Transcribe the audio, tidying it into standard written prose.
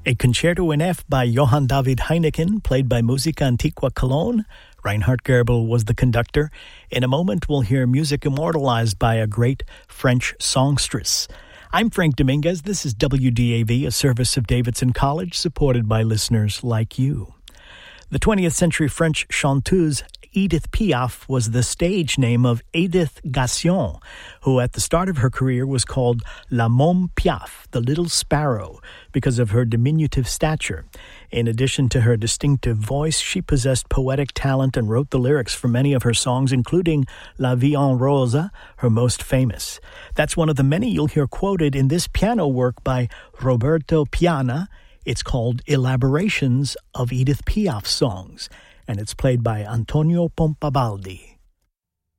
A concerto in F by Johann David Heineken, played by Musica Antiqua Cologne. Reinhard Goebel was the conductor. In a moment, we'll hear music immortalized by a great French songstress. I'm Frank Dominguez. This is WDAV, a service of Davidson College, supported by listeners like you. The 20th century French chanteuse Edith Piaf was the stage name of Edith Gassion, who at the start of her career was called La Môme Piaf, the Little Sparrow, because of her diminutive stature. In addition to her distinctive voice, she possessed poetic talent and wrote the lyrics for many of her songs, including La Vie en Rose, her most famous. That's one of the many you'll hear quoted in this piano work by Roberto Piana. It's called Elaborations of Edith Piaf Songs, and it's played by Antonio Pompabaldi.